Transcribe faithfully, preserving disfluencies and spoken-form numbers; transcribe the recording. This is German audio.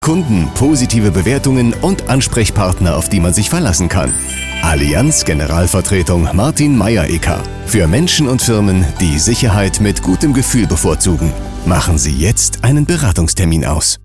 Kunden, positive Bewertungen und Ansprechpartner, auf die man sich verlassen kann. Allianz Generalvertretung Martin Meier-Ecker. Für Menschen und Firmen, die Sicherheit mit gutem Gefühl bevorzugen. Machen Sie jetzt einen Beratungstermin aus.